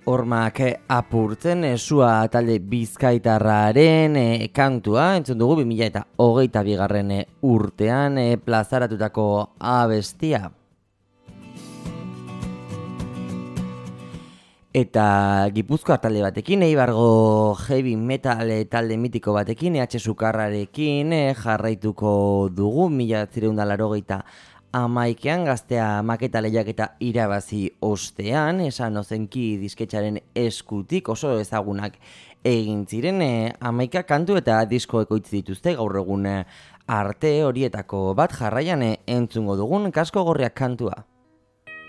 hormak apurtzen, sua talde bizkaitarraren kantua, entzun dugu 2022 urtean plazaratutako abestia. Eta Gipuzkoar talde batekin, Eibargo heavy metal talde mitiko batekin, Sukarrarekin jarraituko dugu, 1980an gaztea maketa lehiaketa irabazi ostean, esan ozenki disketxaren eskutik oso ezagunak egin ziren, 11 kantu eta disko ekoitzi dituzte gaur egun arte horietako bat jarraian entzungo dugun Kasko Gorriak kantua.